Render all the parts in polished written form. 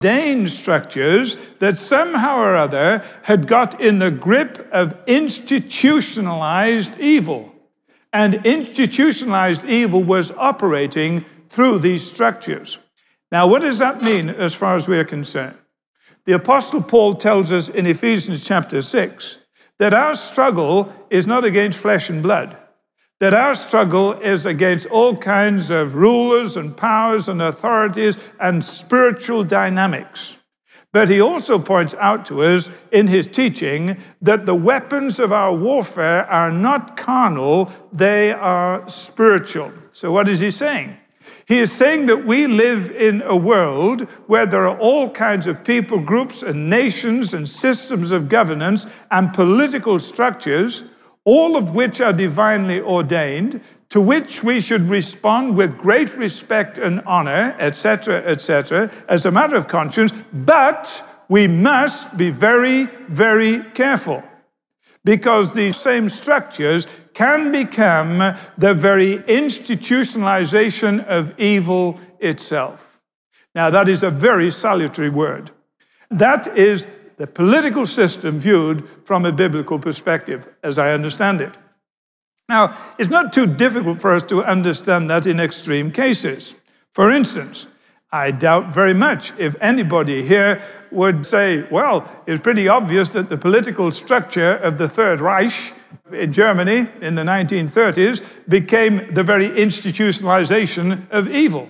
ordained structures that somehow or other had got in the grip of institutionalized evil. And institutionalized evil was operating through these structures. Now, what does that mean as far as we're concerned? The Apostle Paul tells us in Ephesians chapter 6 that our struggle is not against flesh and blood, that our struggle is against all kinds of rulers and powers and authorities and spiritual dynamics. But he also points out to us in his teaching that the weapons of our warfare are not carnal, they are spiritual. So what is he saying? He is saying that we live in a world where there are all kinds of people, groups, and nations and systems of governance and political structures, all of which are divinely ordained, to which we should respond with great respect and honor, etc., as a matter of conscience, but we must be very, very careful, because these same structures can become the very institutionalization of evil itself. Now, that is a very salutary word. That is the political system viewed from a biblical perspective, as I understand it. Now, it's not too difficult for us to understand that in extreme cases. For instance, I doubt very much if anybody here would say, well, it's pretty obvious that the political structure of the Third Reich in Germany in the 1930s became the very institutionalization of evil.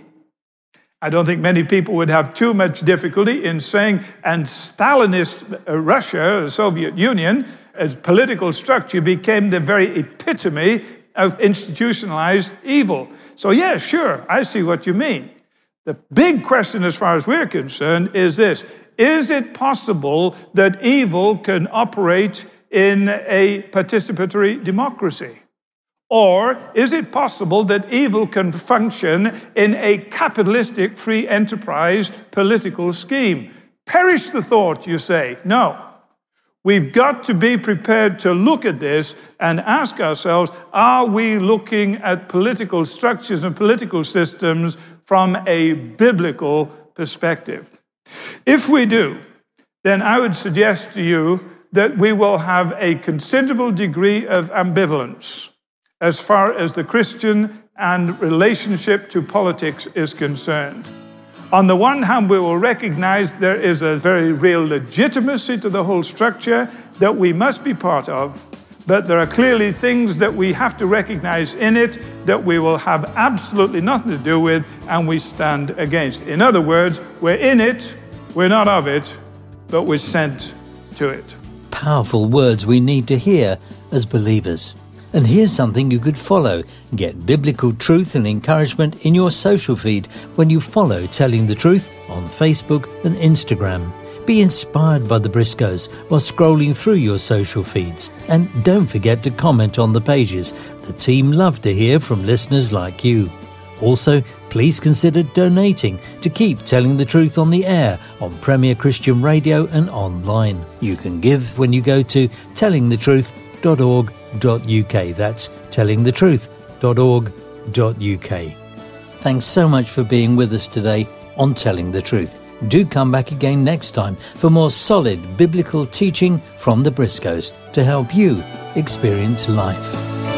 I don't think many people would have too much difficulty in saying, and Stalinist Russia, the Soviet Union, as political structure became the very epitome of institutionalized evil. So yeah, sure, I see what you mean. The big question as far as we're concerned is this: is it possible that evil can operate in a participatory democracy? Or is it possible that evil can function in a capitalistic free enterprise political scheme? Perish the thought, you say. No. We've got to be prepared to look at this and ask ourselves, are we looking at political structures and political systems from a biblical perspective? If we do, then I would suggest to you that we will have a considerable degree of ambivalence as far as the Christian and relationship to politics is concerned. On the one hand, we will recognize there is a very real legitimacy to the whole structure that we must be part of, but there are clearly things that we have to recognize in it that we will have absolutely nothing to do with and we stand against. In other words, we're in it, we're not of it, but we're sent to it. Powerful words we need to hear as believers. And here's something you could follow. Get biblical truth and encouragement in your social feed when you follow Telling the Truth on Facebook and Instagram. Be inspired by the Briscoes while scrolling through your social feeds. And don't forget to comment on the pages. The team love to hear from listeners like you. Also, please consider donating to keep Telling the Truth on the air on Premier Christian Radio and online. You can give when you go to tellingthetruth.org.uk. That's tellingthetruth.org.uk. Thanks so much for being with us today on Telling the Truth. Do come back again next time for more solid biblical teaching from the Briscoes to help you experience life.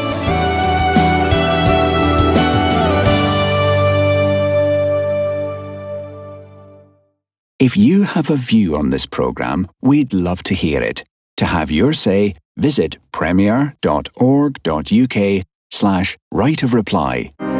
If you have a view on this programme, we'd love to hear it. To have your say, visit premier.org.uk/right of reply.